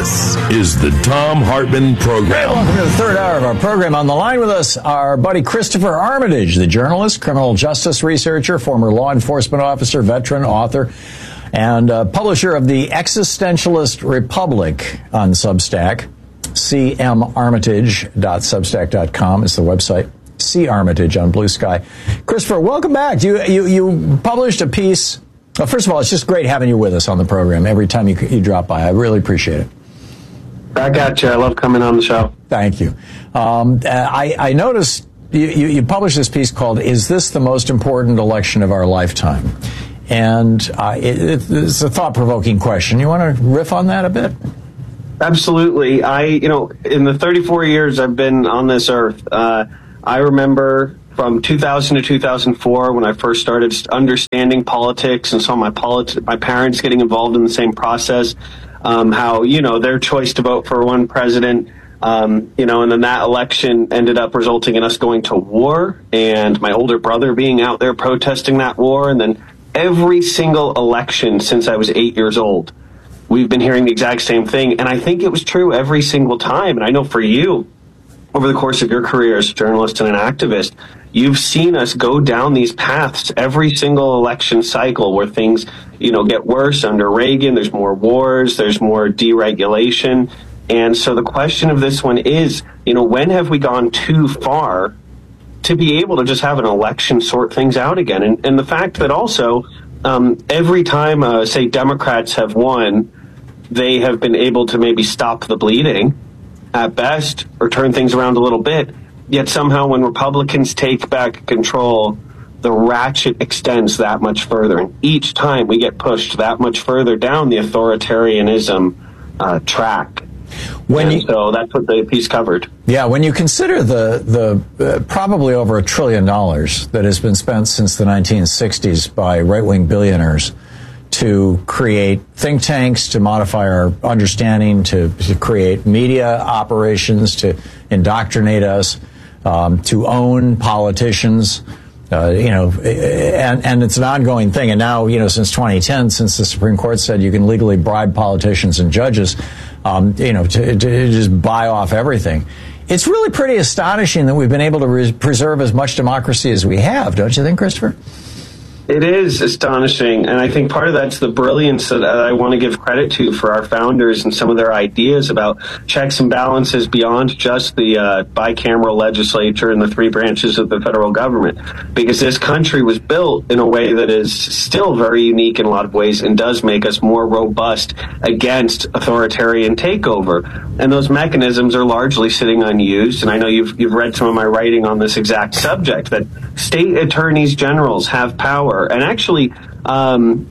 This is the Thom Hartmann Program. Hey, welcome to the third hour of our program. On the line with us, our buddy Christopher Armitage, the journalist, criminal justice researcher, former law enforcement officer, veteran, author, and publisher of the Existentialist Republic on Substack. cmarmitage.substack.com is the website. C. Armitage on Blue Sky. Christopher, welcome back. You published a piece. Well, first of all, it's just great having you with us on the program every time you drop by. I really appreciate it. I got you. I love coming on the show. Thank you. I noticed you published this piece called "Is This the Most Important Election of Our Lifetime?" And it's a thought-provoking question. You want to riff on that a bit? Absolutely. In the 34 years I've been on this earth, I remember from 2000 to 2004 when I first started understanding politics and saw my parents getting involved in the same process, how, their choice to vote for one president, and then that election ended up resulting in us going to war and my older brother being out there protesting that war. And then every single election since I was 8 years old, we've been hearing the exact same thing. And I think it was true every single time. And I know for you, over the course of your career as a journalist and an activist, you've seen us go down these paths every single election cycle where things, get worse. Under Reagan, there's more wars, there's more deregulation. And so the question of this one is, when have we gone too far to be able to just have an election sort things out again? And the fact that also every time, say, Democrats have won, they have been able to maybe stop the bleeding at best or turn things around a little bit. Yet somehow when Republicans take back control, the ratchet extends that much further. And each time we get pushed that much further down the authoritarianism track. So that's what the piece covered. Yeah, when you consider the probably over $1 trillion that has been spent since the 1960s by right-wing billionaires to create think tanks, to modify our understanding, to create media operations, to indoctrinate us, to own politicians, and it's an ongoing thing. And now, since 2010, since the Supreme Court said you can legally bribe politicians and judges, to just buy off everything. It's really pretty astonishing that we've been able to preserve as much democracy as we have, don't you think, Christopher? It is astonishing, and I think part of that's the brilliance that I want to give credit to for our founders and some of their ideas about checks and balances beyond just the bicameral legislature and the three branches of the federal government, because this country was built in a way that is still very unique in a lot of ways and does make us more robust against authoritarian takeover. And those mechanisms are largely sitting unused, and I know you've read some of my writing on this exact subject, that state attorneys generals have power. And actually, from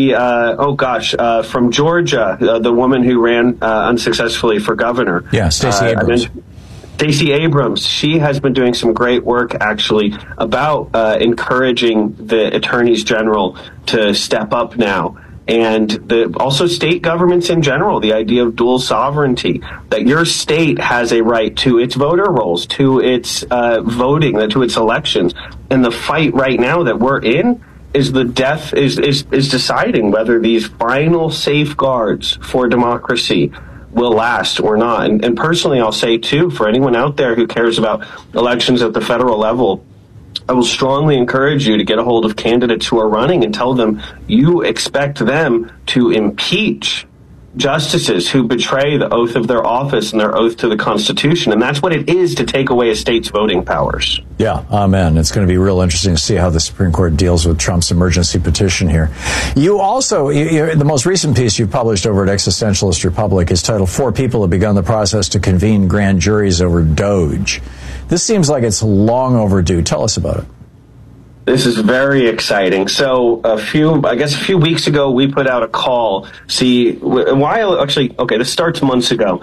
Georgia, the woman who ran unsuccessfully for governor. Yeah, Stacey Abrams. Stacey Abrams, she has been doing some great work, actually, about encouraging the attorneys general to step up now. And also state governments in general, the idea of dual sovereignty, that your state has a right to its voter rolls, to its voting, to its elections. And the fight right now that we're in is deciding whether these final safeguards for democracy will last or not. And personally, I'll say, too, for anyone out there who cares about elections at the federal level, I will strongly encourage you to get a hold of candidates who are running and tell them you expect them to impeach justices who betray the oath of their office and their oath to the Constitution. And that's what it is to take away a state's voting powers. Yeah, amen. It's going to be real interesting to see how the Supreme Court deals with Trump's emergency petition here. You also, the most recent piece you published over at Existentialist Republic is titled, 4 People Have Begun the Process to Convene Grand Juries Over Doge. This seems like it's long overdue. Tell us about it. This is very exciting. So a few weeks ago, we put out a call. This starts months ago.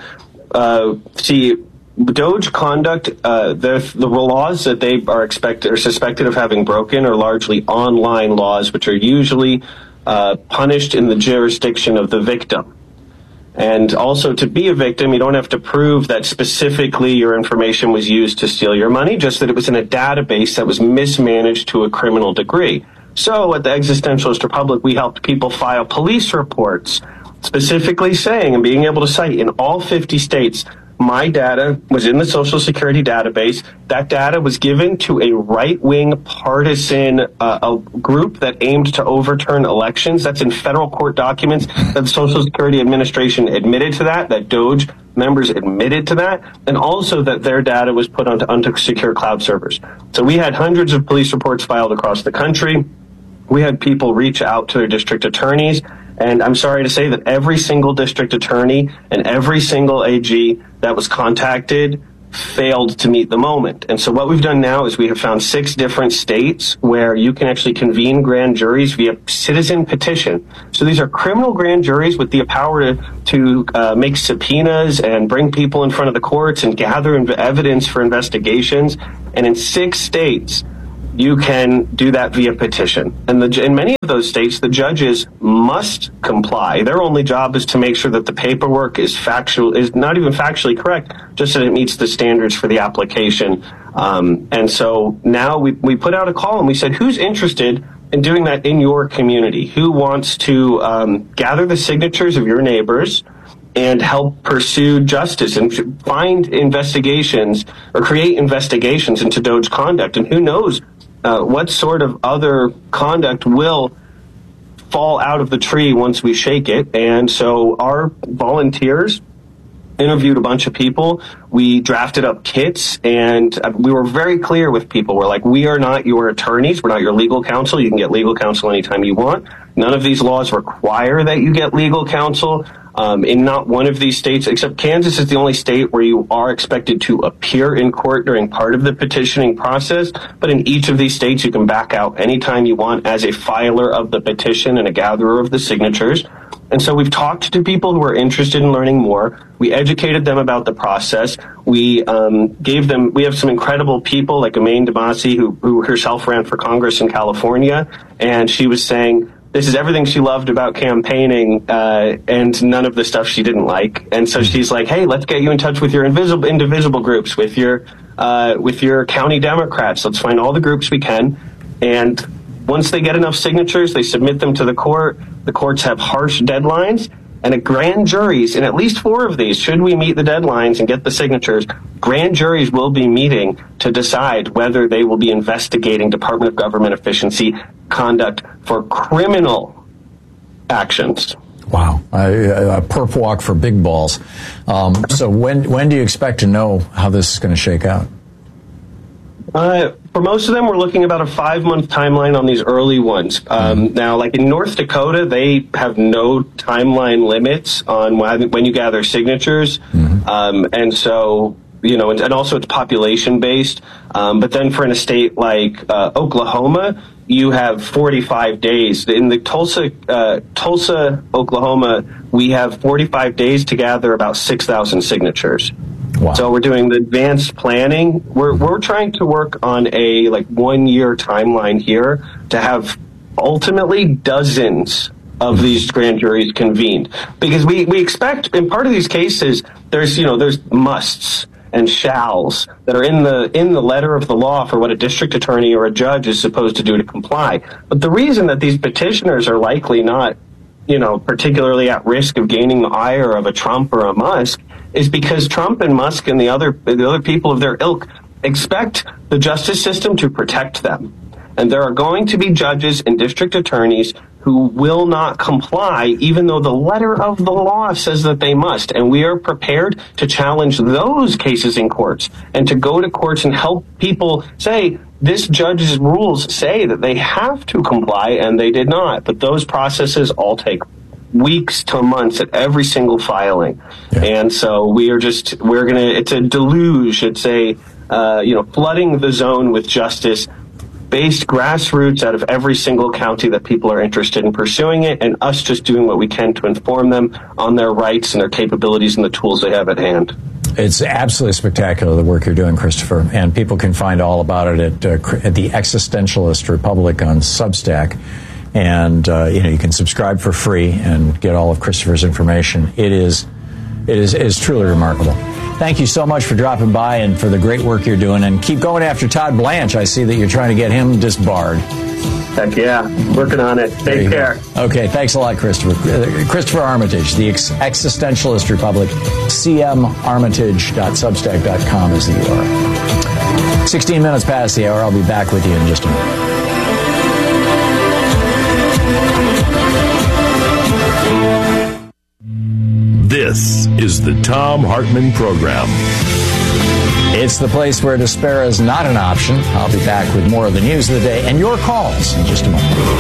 Doge conduct, the laws that they are suspected of having broken are largely online laws, which are usually punished in the jurisdiction of the victim. And also, to be a victim, you don't have to prove that specifically your information was used to steal your money, just that it was in a database that was mismanaged to a criminal degree. So at the Existentialist Republic, we helped people file police reports specifically saying and being able to cite in all 50 states, my data was in the Social Security database. That data was given to a right-wing partisan a group that aimed to overturn elections. That's in federal court documents. That the Social Security Administration admitted to that DOJ members admitted to that, and also that their data was put onto unsecure cloud servers. So we had hundreds of police reports filed across the country. We had people reach out to their district attorneys. And I'm sorry to say that every single district attorney and every single AG that was contacted failed to meet the moment. And so what we've done now is we have found 6 different states where you can actually convene grand juries via citizen petition. So these are criminal grand juries with the power to make subpoenas and bring people in front of the courts and gather evidence for investigations. And in 6 states, you can do that via petition. And in many of those states, the judges must comply. Their only job is to make sure that the paperwork is not even factually correct, just that it meets the standards for the application. And so now we put out a call and we said, who's interested in doing that in your community? Who wants to gather the signatures of your neighbors and help pursue justice and find investigations or create investigations into DOJ conduct? And who knows what sort of other conduct will fall out of the tree once we shake it. And so our volunteers interviewed a bunch of people. We drafted up kits, and we were very clear with people. We're like, we are not your attorneys. We're not your legal counsel. You can get legal counsel anytime you want. None of these laws require that you get legal counsel. In not one of these states, except Kansas is the only state where you are expected to appear in court during part of the petitioning process. But in each of these states, you can back out anytime you want as a filer of the petition and a gatherer of the signatures. And so we've talked to people who are interested in learning more. We educated them about the process. We we have some incredible people like Emaine Demasi, who herself ran for Congress in California. And she was saying, this is everything she loved about campaigning, and none of the stuff she didn't like. And so she's like, hey, let's get you in touch with your indivisible groups, with your county Democrats. Let's find all the groups we can. And once they get enough signatures, they submit them to the court. The courts have harsh deadlines. And at grand juries, in at least 4 of these, should we meet the deadlines and get the signatures, grand juries will be meeting to decide whether they will be investigating Department of Government Efficiency conduct for criminal actions. Wow. A perp walk for big balls. So when do you expect to know how this is going to shake out? For most of them, we're looking about a 5-month timeline on these early ones. Now, like in North Dakota, they have no timeline limits on when you gather signatures. And so, and also it's population based. But then for in a state like Oklahoma, you have 45 days. In the Tulsa, Oklahoma, we have 45 days to gather about 6,000 signatures. Wow. So we're doing the advanced planning. We're trying to work on a 1-year timeline here to have ultimately dozens of these grand juries convened, because we expect in part of these cases there's musts and shalls that are in the letter of the law for what a district attorney or a judge is supposed to do to comply. But the reason that these petitioners are likely not particularly at risk of gaining the ire of a Trump or a Musk is because Trump and Musk and the other people of their ilk expect the justice system to protect them. And there are going to be judges and district attorneys who will not comply, even though the letter of the law says that they must. And we are prepared to challenge those cases in courts and to go to courts and help people say, this judge's rules say that they have to comply, and they did not. But those processes all take weeks to months at every single filing. Yeah. And so it's a deluge. It's a, flooding the zone with justice based grassroots out of every single county that people are interested in pursuing it, and us just doing what we can to inform them on their rights and their capabilities and the tools they have at hand. It's absolutely spectacular, the work you're doing, Christopher, and people can find all about it at the Existentialist Republic on Substack. And you can subscribe for free and get all of Christopher's information. It is truly remarkable. thank you so much for dropping by and for the great work you're doing. And keep going after Todd Blanche. I see that you're trying to get him disbarred. Heck yeah, working on it. Take care. Okay, thanks a lot, Christopher. Christopher Armitage, the Existentialist Republic, cmarmitage.substack.com is the URL. 16 minutes past the hour. I'll be back with you in just a minute. This is the Thom Hartmann Program. It's the place where despair is not an option. I'll be back with more of the news of the day and your calls in just a moment.